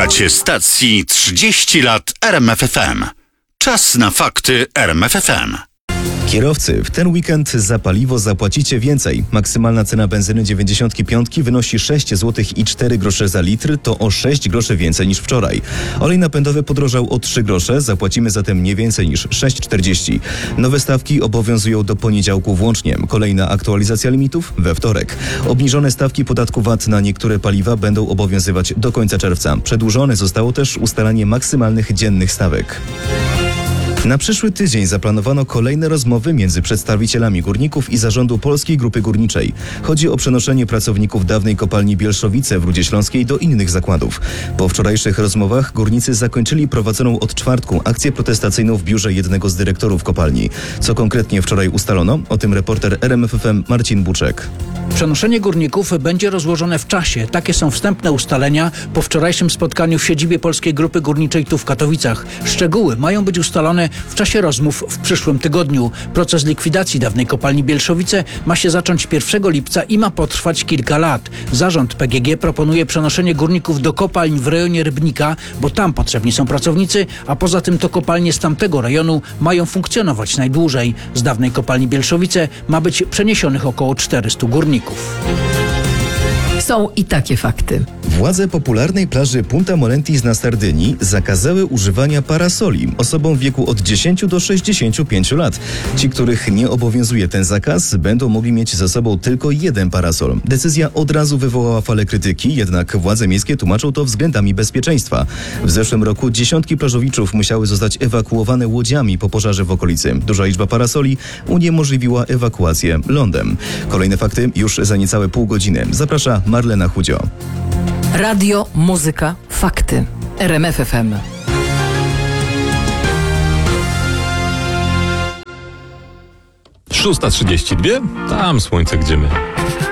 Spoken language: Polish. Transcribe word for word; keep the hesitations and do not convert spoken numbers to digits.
Słuchacie stacji trzydzieści lat R M F F M. Czas na fakty R M F F M. Kierowcy, w ten weekend za paliwo zapłacicie więcej. Maksymalna cena benzyny dziewięćdziesiąt pięć wynosi sześć złotych i cztery grosze za litr, to o sześć groszy więcej niż wczoraj. Olej napędowy podrożał o trzy grosze, zapłacimy zatem nie więcej niż sześć czterdzieści. Nowe stawki obowiązują do poniedziałku włącznie. Kolejna aktualizacja limitów we wtorek. Obniżone stawki podatku V A T na niektóre paliwa będą obowiązywać do końca czerwca. Przedłużone zostało też ustalanie maksymalnych dziennych stawek. Na przyszły tydzień zaplanowano kolejne rozmowy między przedstawicielami górników i zarządu Polskiej Grupy Górniczej. Chodzi o przenoszenie pracowników dawnej kopalni Bielszowice w Rudzie Śląskiej do innych zakładów. Po wczorajszych rozmowach górnicy zakończyli prowadzoną od czwartku akcję protestacyjną w biurze jednego z dyrektorów kopalni. Co konkretnie wczoraj ustalono? O tym reporter R M F F M Marcin Buczek. Przenoszenie górników będzie rozłożone w czasie. Takie są wstępne ustalenia po wczorajszym spotkaniu w siedzibie Polskiej Grupy Górniczej tu w Katowicach. Szczegóły mają być ustalone w czasie rozmów w przyszłym tygodniu. Proces likwidacji dawnej kopalni Bielszowice ma się zacząć pierwszego lipca i ma potrwać kilka lat. Zarząd P G G proponuje przenoszenie górników do kopalń w rejonie Rybnika, bo tam potrzebni są pracownicy, a poza tym to kopalnie z tamtego rejonu mają funkcjonować najdłużej. Z dawnej kopalni Bielszowice ma być przeniesionych około czterystu górników. Są i takie fakty. Władze popularnej plaży Punta Morentis na Sardynii zakazały używania parasoli osobom w wieku od dziesięciu do sześćdziesięciu pięciu lat. Ci, których nie obowiązuje ten zakaz, będą mogli mieć za sobą tylko jeden parasol. Decyzja od razu wywołała falę krytyki, jednak władze miejskie tłumaczą to względami bezpieczeństwa. W zeszłym roku dziesiątki plażowiczów musiały zostać ewakuowane łodziami po pożarze w okolicy. Duża liczba parasoli uniemożliwiła ewakuację lądem. Kolejne fakty już za niecałe pół godziny. Zaprasza Marlena Chudzio. Radio, muzyka, fakty. R M F F M. szósta trzydzieści dwa. Tam słońce gdzie my.